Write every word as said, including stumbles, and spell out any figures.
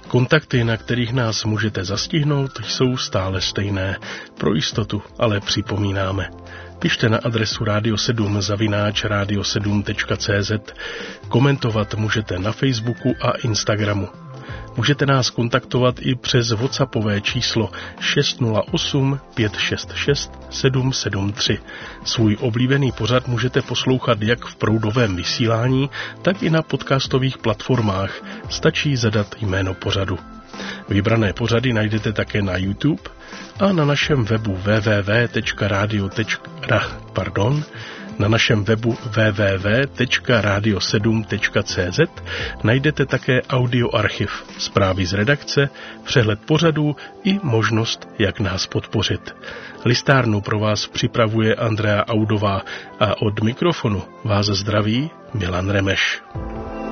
Kontakty, na kterých nás můžete zastihnout, jsou stále stejné. Pro jistotu ale připomínáme. Pište na adresu radio sedm zavináč radio sedm tečka cé zet. Komentovat můžete na Facebooku a Instagramu. Můžete nás kontaktovat i přes WhatsAppové číslo šest nula osm pět šest šest sedm sedm tři. Svůj oblíbený pořad můžete poslouchat jak v proudovém vysílání, tak i na podcastových platformách. Stačí zadat jméno pořadu. Vybrané pořady najdete také na YouTube a na našem webu www tečka radio pardon, na našem webu www tečka radio sedm tečka cé zet najdete také audioarchiv, zprávy z redakce, přehled pořadů i možnost, jak nás podpořit. Listárnu pro vás připravuje Andrea Audová a od mikrofonu vás zdraví Milan Remeš.